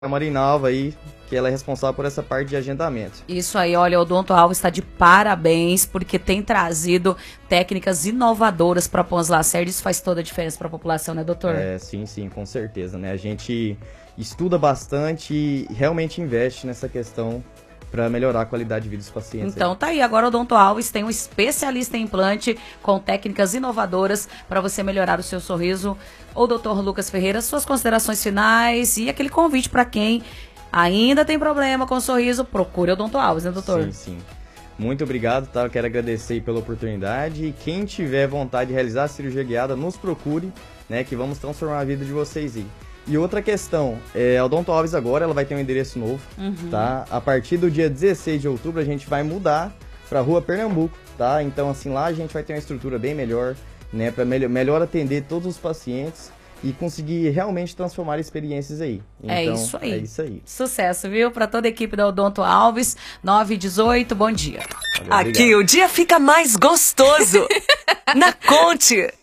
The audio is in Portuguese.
a Marinalva aí, que ela é responsável por essa parte de agendamento. Isso aí, olha, o Odonto Alves está de parabéns, porque tem trazido técnicas inovadoras para Pons Lacerda. Isso faz toda a diferença para a população, né, doutor? Sim, com certeza, né? A gente estuda bastante e realmente investe nessa questão para melhorar a qualidade de vida dos pacientes. Então tá aí, agora o Odonto Alves tem um especialista em implante com técnicas inovadoras para você melhorar o seu sorriso. O doutor Lucas Ferreira, suas considerações finais e aquele convite para quem ainda tem problema com o sorriso, procure o Odonto Alves, né, doutor? Sim. Muito obrigado, tá? Eu quero agradecer aí pela oportunidade e quem tiver vontade de realizar a cirurgia guiada, nos procure, né? Que vamos transformar a vida de vocês aí. E outra questão, a Odonto Alves agora ela vai ter um endereço novo, tá? A partir do dia 16 de outubro a gente vai mudar para a Rua Pernambuco, tá? Então assim lá a gente vai ter uma estrutura bem melhor, né? Para melhor atender todos os pacientes e conseguir realmente transformar experiências aí. Então, é isso aí. É isso aí. Sucesso, viu? Para toda a equipe da Odonto Alves, 918, bom dia. Aqui o dia fica mais gostoso. Na Conte.